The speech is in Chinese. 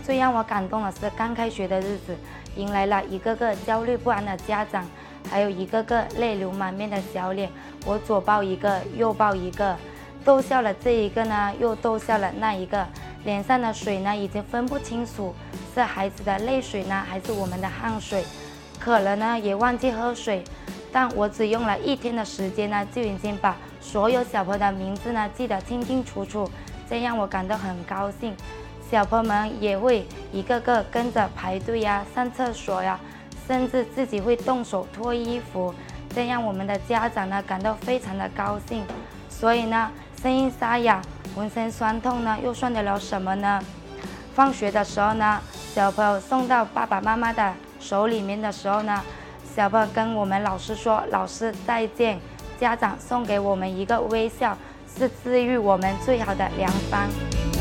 最让我感动的是，刚开学的日子，迎来了一个个焦虑不安的家长，还有一个个泪流满面的小脸。我左抱一个，右抱一个，逗笑了这一个呢，又逗笑了那一个，脸上的水呢，已经分不清楚是孩子的泪水呢，还是我们的汗水。渴了呢，也忘记喝水。但我只用了1天的时间呢，就已经把所有小朋友的名字呢记得清清楚楚，这让我感到很高兴。小朋友们也会一个个跟着排队呀、上厕所呀，甚至自己会动手脱衣服，这让我们的家长呢感到非常的高兴。所以呢，声音沙哑、浑身酸痛呢，又算得了什么呢？放学的时候呢，小朋友送到爸爸妈妈的手里面的时候呢，小朋友跟我们老师说：“老师再见。”家长送给我们一个微笑，是治愈我们最好的良方。